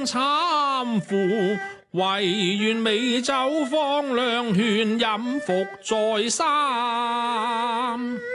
參賦，唯願美酒芳兩勸，飲服再三。